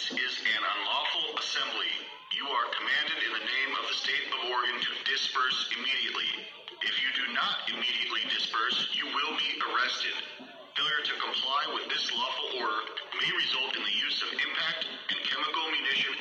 This is an unlawful assembly. You are commanded in the name of the state of Oregon to disperse immediately. If you do not immediately disperse, you will be arrested. Failure to comply with this lawful order may result in the use of impact and chemical munition